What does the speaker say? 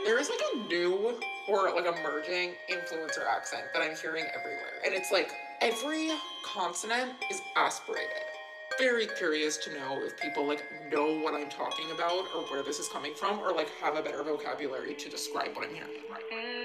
There is like a new or like emerging influencer accent that I'm hearing everywhere. And it's like every consonant is aspirated. Very curious to know if people like know what I'm talking about or where this is coming from or like have a better vocabulary to describe what I'm hearing.